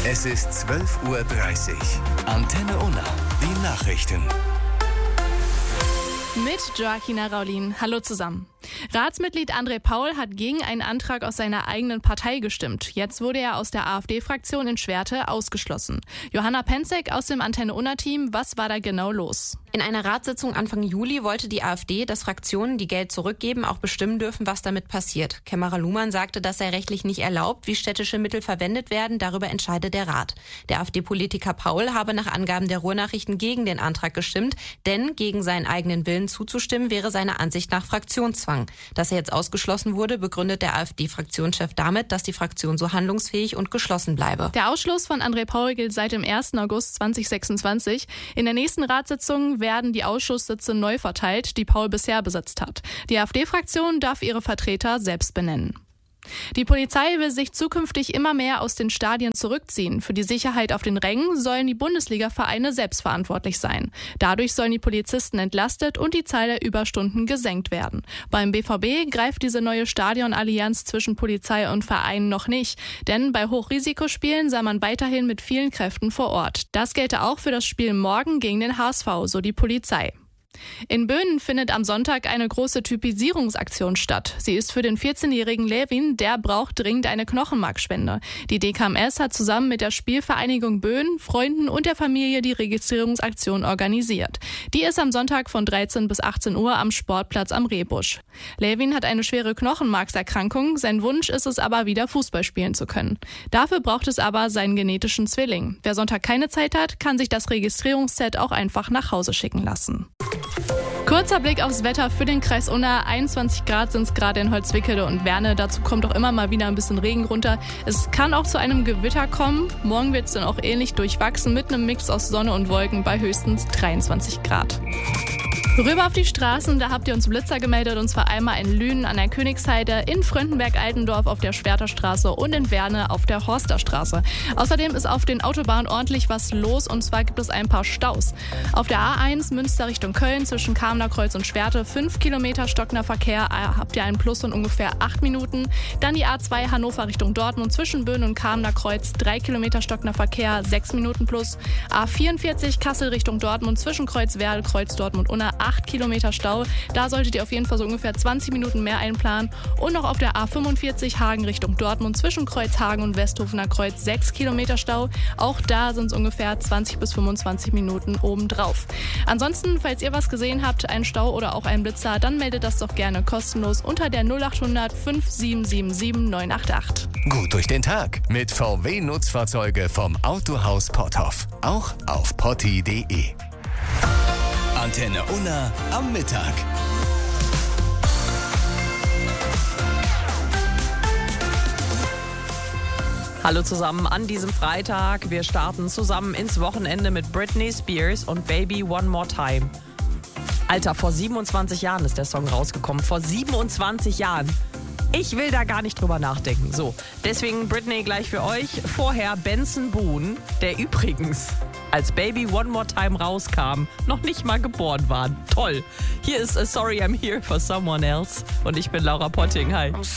Es ist 12:30 Uhr. Antenne Unna, die Nachrichten. Mit Joaquina Raulin. Hallo zusammen. Ratsmitglied André Paul hat gegen einen Antrag aus seiner eigenen Partei gestimmt. Jetzt wurde er aus der AfD-Fraktion in Schwerte ausgeschlossen. Johanna Penzek aus dem Antenne Unna-Team, was war da genau los? In einer Ratssitzung Anfang Juli wollte die AfD, dass Fraktionen, die Geld zurückgeben, auch bestimmen dürfen, was damit passiert. Kämmerer Luhmann sagte, dass er rechtlich nicht erlaubt, wie städtische Mittel verwendet werden. Darüber entscheide der Rat. Der AfD-Politiker Paul habe nach Angaben der Ruhrnachrichten gegen den Antrag gestimmt, denn gegen seinen eigenen Willen zuzustimmen wäre seiner Ansicht nach Fraktionszwang. Dass er jetzt ausgeschlossen wurde, begründet der AfD-Fraktionschef damit, dass die Fraktion so handlungsfähig und geschlossen bleibe. Der Ausschluss von André Paul gilt seit dem 1. August 2026. In der nächsten Ratssitzung werden die Ausschusssitze neu verteilt, die Paul bisher besetzt hat. Die AfD-Fraktion darf ihre Vertreter selbst benennen. Die Polizei will sich zukünftig immer mehr aus den Stadien zurückziehen. Für die Sicherheit auf den Rängen sollen die Bundesliga-Vereine selbst verantwortlich sein. Dadurch sollen die Polizisten entlastet und die Zahl der Überstunden gesenkt werden. Beim BVB greift diese neue Stadionallianz zwischen Polizei und Vereinen noch nicht. Denn bei Hochrisikospielen sei man weiterhin mit vielen Kräften vor Ort. Das gelte auch für das Spiel morgen gegen den HSV, so die Polizei. In Böhnen findet am Sonntag eine große Typisierungsaktion statt. Sie ist für den 14-jährigen Levin, der braucht dringend eine Knochenmarkspende. Die DKMS hat zusammen mit der Spielvereinigung Böhnen, Freunden und der Familie die Registrierungsaktion organisiert. Die ist am Sonntag von 13 bis 18 Uhr am Sportplatz am Rehbusch. Levin hat eine schwere Knochenmarkserkrankung, sein Wunsch ist es aber, wieder Fußball spielen zu können. Dafür braucht es aber seinen genetischen Zwilling. Wer Sonntag keine Zeit hat, kann sich das Registrierungsset auch einfach nach Hause schicken lassen. Kurzer Blick aufs Wetter für den Kreis Unna. 21 Grad sind es gerade in Holzwickede und Werne. Dazu kommt auch immer mal wieder ein bisschen Regen runter. Es kann auch zu einem Gewitter kommen. Morgen wird es dann auch ähnlich durchwachsen mit einem Mix aus Sonne und Wolken bei höchstens 23 Grad. Rüber auf die Straßen, da habt ihr uns Blitzer gemeldet, und zwar einmal in Lünen an der Königsheide, in Fröndenberg-Altendorf auf der Schwerterstraße und in Werne auf der Horsterstraße. Außerdem ist auf den Autobahnen ordentlich was los, und zwar gibt es ein paar Staus. Auf der A1 Münster Richtung Köln zwischen Kamener Kreuz und Schwerte 5 Kilometer stockender Verkehr, habt ihr einen Plus von ungefähr 8 Minuten. Dann die A2 Hannover Richtung Dortmund zwischen Böhnen und Kamener Kreuz 3 Kilometer stockender Verkehr, 6 Minuten plus. A44 Kassel Richtung Dortmund zwischen Kreuzwerl, Kreuz Dortmund Unna 8 Kilometer Stau. Da solltet ihr auf jeden Fall so ungefähr 20 Minuten mehr einplanen. Und noch auf der A45 Hagen Richtung Dortmund zwischen Kreuzhagen und Westhofener Kreuz 6 Kilometer Stau. Auch da sind es ungefähr 20 bis 25 Minuten obendrauf. Ansonsten, falls ihr was gesehen habt, einen Stau oder auch einen Blitzer, dann meldet das doch gerne kostenlos unter der 0800 5777 988. Gut durch den Tag mit VW-Nutzfahrzeuge vom Autohaus Potthoff. Auch auf potti.de. Antenne Unna am Mittag. Hallo zusammen an diesem Freitag. Wir starten zusammen ins Wochenende mit Britney Spears und Baby One More Time. Alter, vor 27 Jahren ist der Song rausgekommen. Vor 27 Jahren. Ich will da gar nicht drüber nachdenken. So, deswegen Britney gleich für euch. Vorher Benson Boone, der übrigens, als Baby One More Time rauskam, noch nicht mal geboren war. Toll. Hier ist Sorry I'm Here for Someone Else und ich bin Laura Potting. Hi.